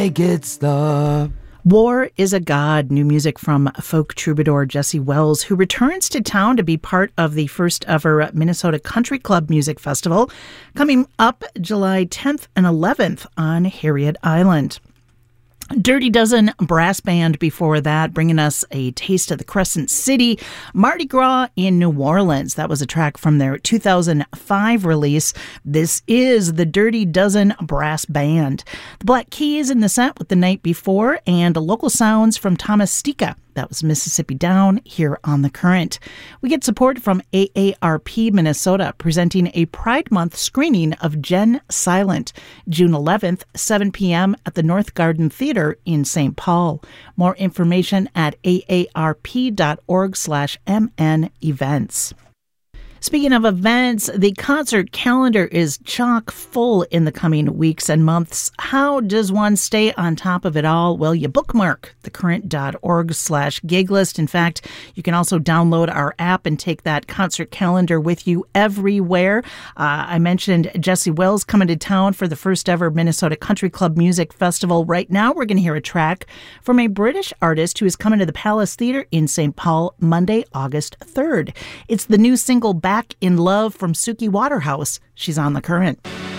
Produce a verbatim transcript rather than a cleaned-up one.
It gets the... War is a God, new music from folk troubadour Jesse Wells, who returns to town to be part of the first ever Minnesota Country Club Music Festival, coming up July tenth and eleventh on Harriet Island. Dirty Dozen Brass Band before that, bringing us a taste of the Crescent City Mardi Gras in New Orleans. That was a track from their two thousand five release. This is the Dirty Dozen Brass Band. The Black Keys in the set with The Night Before, and local sounds from Thomastika. That was Mississippi Down here on The Current. We get support from A A R P Minnesota, presenting a Pride Month screening of Jen Silent, June eleventh, seven p.m. at the North Garden Theater in Saint Paul. More information at A A R P dot org slash M N events. Speaking of events, the concert calendar is chock full in the coming weeks and months. How does one stay on top of it all? Well, you bookmark thecurrent.org slash gig list. In fact, you can also download our app and take that concert calendar with you everywhere. Uh, I mentioned Jesse Wells coming to town for the first ever Minnesota Country Club Music Festival. Right now, we're going to hear a track from a British artist who is coming to the Palace Theater in Saint Paul Monday, August third. It's the new single Back in Love from Suki Waterhouse. She's on The Current.